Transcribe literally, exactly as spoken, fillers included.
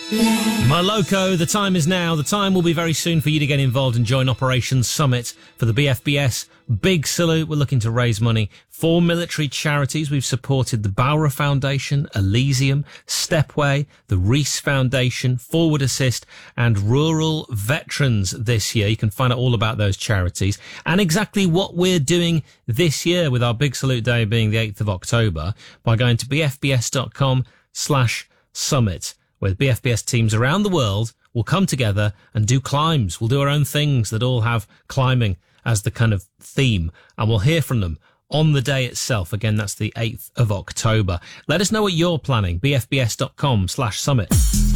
Maloko, the time is now. The time will be very soon for you to get involved and join Operation Summit for the B F B S. Big salute. We're looking to raise money for military charities. We've supported the Bowra Foundation, Elysium, Stepway, the Reese Foundation, Forward Assist, and Rural Veterans this year. You can find out all about those charities and exactly what we're doing this year with our Big Salute Day being the eighth of October by going to bfbs.com slash summit. Where B F B S teams around the world will come together and do climbs. We'll do our own things that all have climbing as the kind of theme, and we'll hear from them on the day itself. Again, that's the eighth of October. Let us know what you're planning. bfbs.com slash summit.